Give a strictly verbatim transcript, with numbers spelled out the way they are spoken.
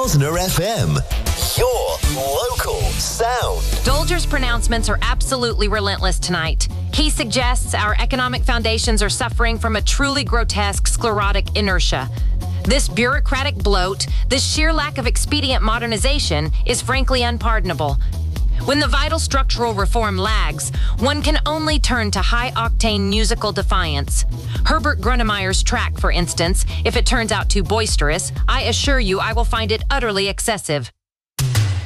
Bosner F M, your local sound. Dolger's pronouncements are absolutely relentless tonight. He suggests our economic foundations are suffering from a truly grotesque sclerotic inertia. This bureaucratic bloat, this sheer lack of expedient modernization is frankly unpardonable. When the vital structural reform lags, one can only turn to high-octane musical defiance. Herbert Grönemeyer's track, for instance, if it turns out too boisterous, I assure you I will find it utterly excessive.